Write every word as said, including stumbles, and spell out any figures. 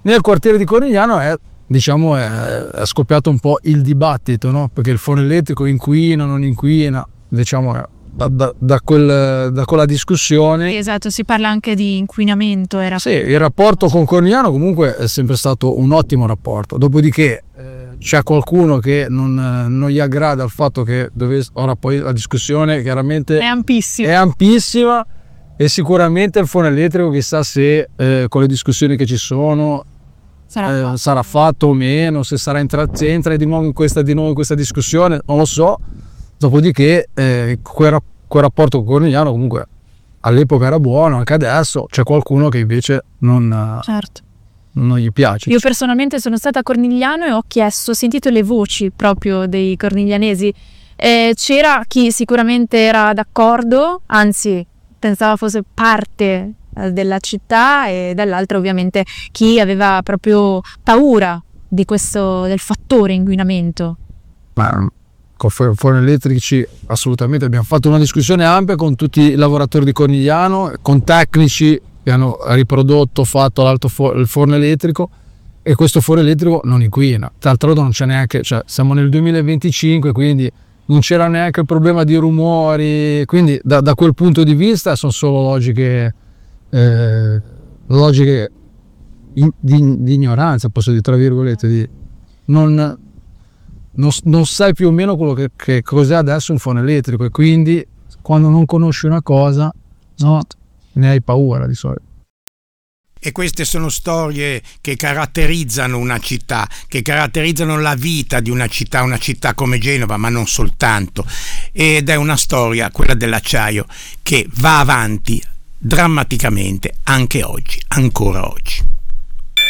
Nel quartiere di Cornigliano è, diciamo, è, è scoppiato un po' il dibattito, no? Perché il forno elettrico inquina, non inquina, diciamo, da, da, da, quel, da quella discussione. Sì, esatto, si parla anche di inquinamento. Era... Sì, il rapporto con Cornigliano comunque è sempre stato un ottimo rapporto. Dopodiché eh, c'è qualcuno che non, non gli aggrada il fatto che dovesse, ora poi la discussione chiaramente è ampissima. È ampissima e sicuramente il forno elettrico chissà se eh, con le discussioni che ci sono sarà, eh, fatto. sarà fatto o meno, se sarà entra, se entra di nuovo in questa, di nuovo in questa discussione, non lo so. Dopodiché eh, quel, quel rapporto con Cornigliano comunque all'epoca era buono, anche adesso c'è qualcuno che invece non, certo. non gli piace. Io personalmente sono stata a Cornigliano e ho chiesto, ho sentito le voci proprio dei corniglianesi, eh, c'era chi sicuramente era d'accordo, anzi pensava fosse parte della città, e dall'altra ovviamente chi aveva proprio paura di questo, del fattore inquinamento. Ma con forni elettrici assolutamente abbiamo fatto una discussione ampia con tutti i lavoratori di Cornigliano, con tecnici che hanno riprodotto, fatto l'alto for- il forno elettrico, e questo forno elettrico non inquina. Tra l'altro non c'è neanche, cioè siamo nel duemilaventicinque, quindi non c'era neanche il problema di rumori, quindi da, da quel punto di vista sono solo logiche eh, logiche in, di, di ignoranza, posso dire, tra virgolette, di non, non, non sai più o meno quello che, che cos'è adesso un forno elettrico, e quindi quando non conosci una cosa, no, ne hai paura di solito. E queste sono storie che caratterizzano una città, che caratterizzano la vita di una città, una città come Genova, ma non soltanto. Ed è una storia, quella dell'acciaio, che va avanti drammaticamente anche oggi, ancora oggi.